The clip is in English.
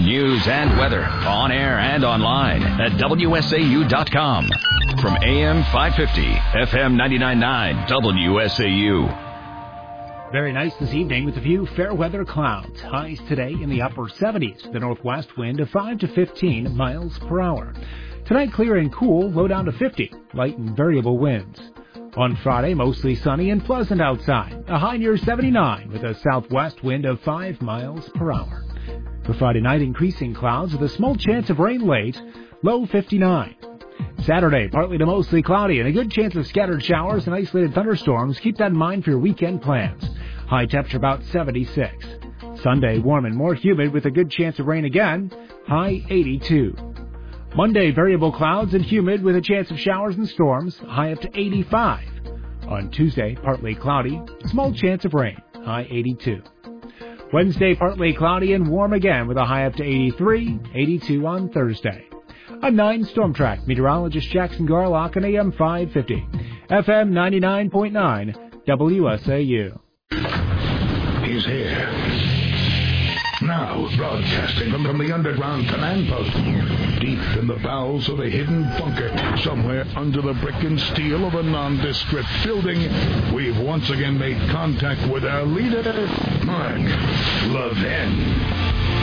news and weather on air and online at WSAU.com. From AM 550, FM 99.9, WSAU. Very nice this evening with a few fair weather clouds. Highs today in the upper 70s. The northwest wind of 5 to 15 miles per hour. Tonight clear and cool, low down to 50. Light and variable winds. On Friday, mostly sunny and pleasant outside. A high near 79 with a southwest wind of 5 miles per hour. For Friday night, increasing clouds with a small chance of rain late, low 59. Saturday, partly to mostly cloudy and a good chance of scattered showers and isolated thunderstorms. Keep that in mind for your weekend plans. High temperature about 76. Sunday, warm and more humid with a good chance of rain again. High 82. Monday, variable clouds and humid with a chance of showers and storms. High up to 85. On Tuesday, partly cloudy, small chance of rain. High 82. Wednesday, partly cloudy and warm again with a high up to 83, 82 on Thursday. I'm 9 Storm Track meteorologist Jackson Garlock on AM 550, FM 99.9, WSAU. He's here. Now, broadcasting from the underground command post, deep in the bowels of a hidden bunker, somewhere under the brick and steel of a nondescript building, we've once again made contact with our leader, Mark Levin.